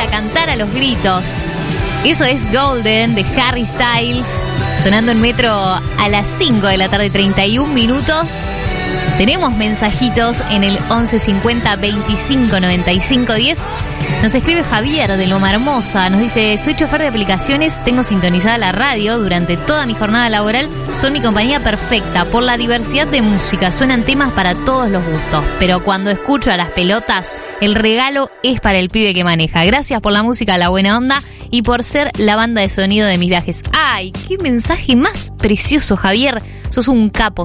cantar a los gritos. Eso es Golden de Harry Styles, sonando en Metro a las 5 de la tarde, 31 minutos. Tenemos mensajitos en el 1150 25 95 10. Nos escribe Javier de Loma Hermosa. Nos dice: soy chofer de aplicaciones, tengo sintonizada la radio durante toda mi jornada laboral. Son mi compañía perfecta por la diversidad de música. Suenan temas para todos los gustos. Pero cuando escucho a Las Pelotas, el regalo es para el pibe que maneja. Gracias por la música, la buena onda y por ser la banda de sonido de mis viajes. ¡Ay, qué mensaje más precioso, Javier! Sos un capo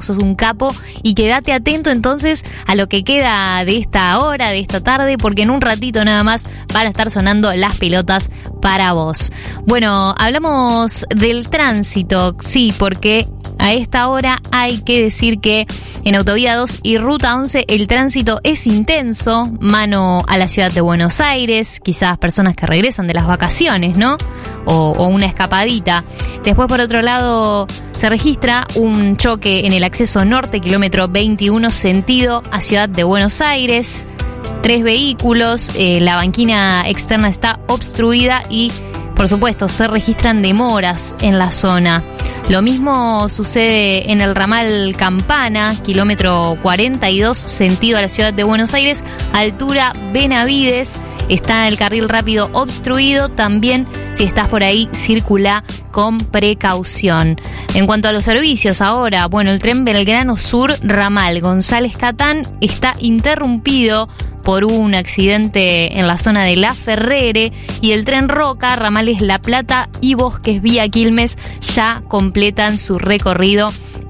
y quédate atento entonces a lo que queda de esta hora, de esta tarde, porque en un ratito nada más van a estar sonando Las Pelotas para vos. Bueno, hablamos del tránsito, sí, porque a esta hora hay que decir que en Autovía 2 y Ruta 11 el tránsito es intenso, mano a la ciudad de Buenos Aires, quizás personas que regresan de las vacaciones, ¿no? O una escapadita. Después, por otro lado, se registra un choque en el acceso norte, kilómetro 21, sentido a ciudad de Buenos Aires. 3 vehículos, la banquina externa está obstruida y, por supuesto, se registran demoras en la zona. Lo mismo sucede en el ramal Campana, kilómetro 42, sentido a la ciudad de Buenos Aires, altura Benavides. Está el carril rápido obstruido. También, si estás por ahí, circula con precaución. En cuanto a los servicios ahora, bueno, el tren Belgrano Sur, ramal González Catán, está interrumpido por un accidente en la zona de La Ferrere, y el tren Roca, ramales La Plata y Bosques vía Quilmes ya completan su recorrido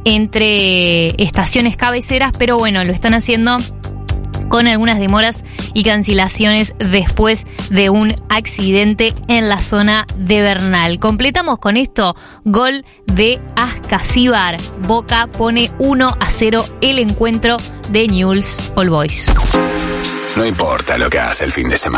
entre estaciones cabeceras, pero bueno, lo están haciendo con algunas demoras y cancelaciones después de un accidente en la zona de Bernal. Completamos con esto: gol de Ascasíbar. Boca pone 1-0 el encuentro de Newell's Old Boys. No importa lo que hace el fin de semana.